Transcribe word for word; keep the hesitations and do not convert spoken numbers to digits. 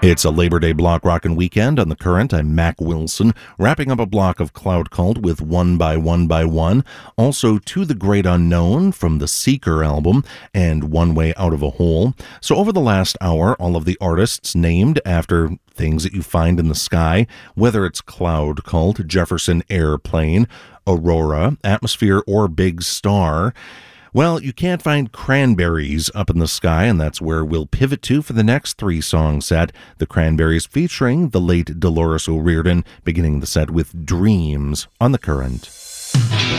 It's a Labor Day block rockin' weekend on The Current. I'm Mac Wilson, wrapping up a block of Cloud Cult with One by One by One, also To the Great Unknown from the Seeker album, and One Way Out of a Hole. So over the last hour, all of the artists named after things that you find in the sky, whether it's Cloud Cult, Jefferson Airplane, Aurora, Atmosphere, or Big Star. Well, you can't find cranberries up in the sky, and that's where we'll pivot to for the next three-song set. The Cranberries featuring the late Dolores O'Riordan, beginning the set with Dreams on The Current.